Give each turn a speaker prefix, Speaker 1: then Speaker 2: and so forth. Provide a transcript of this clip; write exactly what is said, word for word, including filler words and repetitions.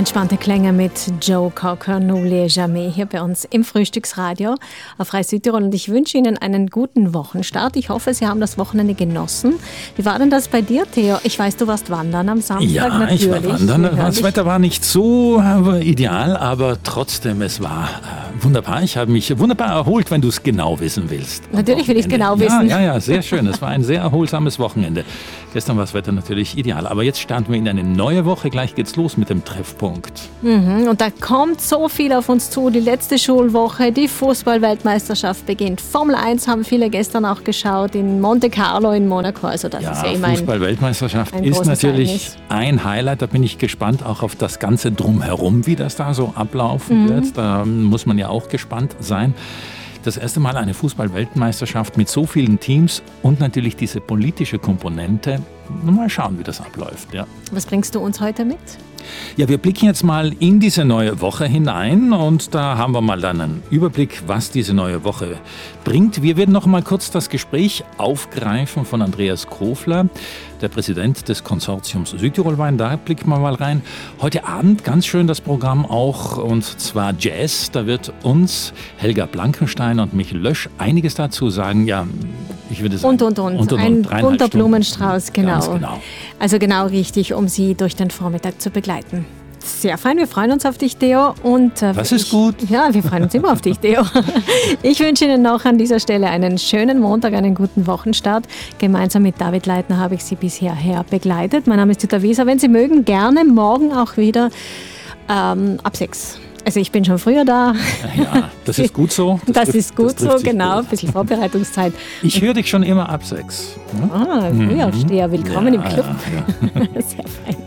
Speaker 1: Entspannte Klänge mit Joe Cocker, N'oublie jamais, hier bei uns im Frühstücksradio auf Radio Südtirol. Und ich wünsche Ihnen einen guten Wochenstart. Ich hoffe, Sie haben das Wochenende genossen. Wie war denn das bei dir, Theo? Ich weiß, du warst wandern am Samstag.
Speaker 2: Ja,
Speaker 1: natürlich.
Speaker 2: ich war wandern. Das Wetter war nicht so ideal, aber trotzdem, es war äh, wunderbar. Ich habe mich wunderbar erholt, wenn du es genau wissen willst.
Speaker 1: Natürlich will ich es genau wissen.
Speaker 2: Ja, ja, ja, sehr schön. Es war ein sehr erholsames Wochenende. Gestern war das Wetter natürlich ideal. Aber jetzt starten wir in eine neue Woche. Gleich geht's los mit dem Treffpunkt.
Speaker 1: Mhm, und da kommt so viel auf uns zu. Die letzte Schulwoche, die Fußball-Weltmeisterschaft beginnt. Formel eins haben viele gestern auch geschaut in Monte Carlo in Monaco. Also das
Speaker 2: ja,
Speaker 1: ist ja immer ein
Speaker 2: Fußball-Weltmeisterschaft
Speaker 1: ein
Speaker 2: ist natürlich
Speaker 1: Ereignis.
Speaker 2: Ein Highlight. Da bin ich gespannt auch auf das Ganze drumherum, wie das da so ablaufen
Speaker 1: Mhm.
Speaker 2: wird. Da muss man ja auch gespannt sein. Das erste Mal eine Fußball-Weltmeisterschaft mit so vielen Teams und natürlich diese politische Komponente. Mal schauen, wie das abläuft. Ja.
Speaker 1: Was bringst du uns heute mit?
Speaker 2: Ja, wir blicken jetzt mal in diese neue Woche hinein und da haben wir mal dann einen Überblick, was diese neue Woche bringt. Wir werden noch mal kurz das Gespräch aufgreifen von Andreas Kofler, der Präsident des Konsortiums Südtirol Wein. Da blicken wir mal rein. Heute Abend ganz schön das Programm auch, und zwar Jazz. Da wird uns Helga Blankenstein und Michael Lösch einiges dazu sagen. Ja, ich würde sagen,
Speaker 1: Und, und, und.
Speaker 2: und, und,
Speaker 1: Ein
Speaker 2: und dreieinhalb
Speaker 1: bunter
Speaker 2: Stunden.
Speaker 1: Blumenstrauß, genau.
Speaker 2: Ganz genau.
Speaker 1: Also genau richtig, um Sie durch den Vormittag zu begleiten. Sehr fein, wir freuen uns auf dich, Theo. Und, äh,
Speaker 2: Das ist
Speaker 1: ich,
Speaker 2: gut.
Speaker 1: Ja, wir freuen uns immer auf dich, Theo. Ich wünsche Ihnen noch an dieser Stelle einen schönen Montag, einen guten Wochenstart. Gemeinsam mit David Leitner habe ich Sie bisher her begleitet. Mein Name ist Jutta Wieser. Wenn Sie mögen, gerne morgen auch wieder ähm, ab sechs. Also ich bin schon früher da.
Speaker 2: Ja, das ist gut so.
Speaker 1: Das, das
Speaker 2: trifft,
Speaker 1: ist gut
Speaker 2: das trifft
Speaker 1: so,
Speaker 2: sich
Speaker 1: genau.
Speaker 2: gut.
Speaker 1: Ein bisschen Vorbereitungszeit.
Speaker 2: Ich höre dich schon immer ab sechs. Ja?
Speaker 1: Ah, Frühaufsteher. Willkommen
Speaker 2: Ja,
Speaker 1: im Club.
Speaker 2: ja, ja.
Speaker 1: Sehr fein.